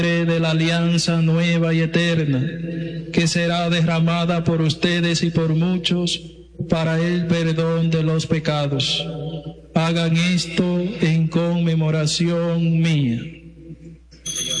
de la alianza nueva y eterna, que será derramada por ustedes y por muchos para el perdón de los pecados. Hagan esto en conmemoración mía.